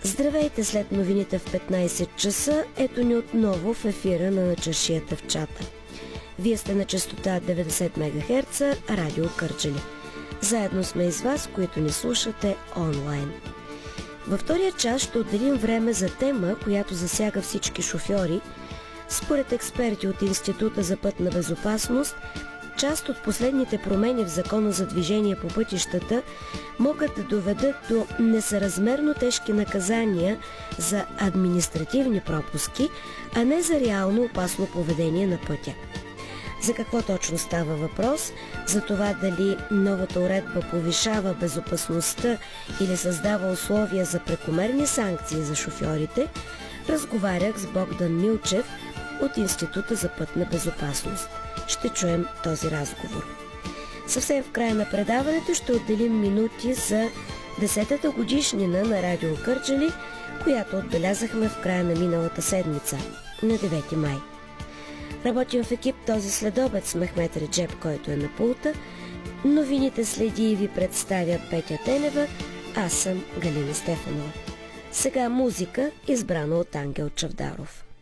Здравейте, след новините в 15 часа, ето ни отново в ефира на чашията в чата. Вие сте на честота 90 МГц, Радио Кърджали. Заедно сме и с вас, които ни слушате онлайн. Във втория час ще отделим време за тема, която засяга всички шофьори. Според експерти от Института за пътна безопасност, част от последните промени в Закона за движение по пътищата могат да доведат до несъразмерно тежки наказания за административни пропуски, а не за реално опасно поведение на пътя. За какво точно става въпрос? За това дали новата уредба повишава безопасността или създава условия за прекомерни санкции за шофьорите, разговарях с Богдан Милчев от Института за пътна безопасност. Ще чуем този разговор. Съвсем в края на предаването ще отделим минути за 10-та годишнина на Радио Кърджали, която отбелязахме в края на миналата седмица, на 9 май. Работим в екип този следобед с Мехмет Реджеб, който е на пулта. Новините следи и ви представя Петя Тенева, аз съм Галина Стефанова. Сега музика, избрана от Ангел Чавдаров.